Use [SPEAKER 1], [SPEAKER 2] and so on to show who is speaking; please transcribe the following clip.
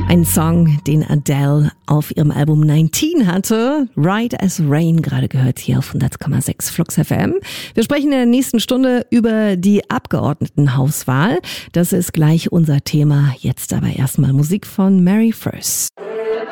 [SPEAKER 1] Ein Song, den Adele auf ihrem Album 19 hatte. Right as Rain, gerade gehört hier auf 100,6 Flux FM. Wir sprechen in der nächsten Stunde über die Abgeordnetenhauswahl. Das ist gleich unser Thema. Jetzt aber erstmal Musik von Mary First.